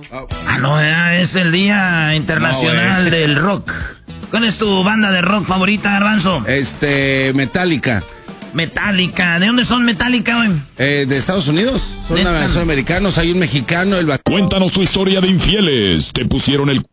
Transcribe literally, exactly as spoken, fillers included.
Oh. Ah, no, es el Día Internacional no, del Rock. ¿Cuál es tu banda de rock favorita, Garbanzo? Este, Metallica. Metallica. ¿De dónde son Metallica, güey? Eh, de Estados Unidos. Son, son americanos. Hay un mexicano. El... Cuéntanos tu historia de infieles. ¿Te pusieron el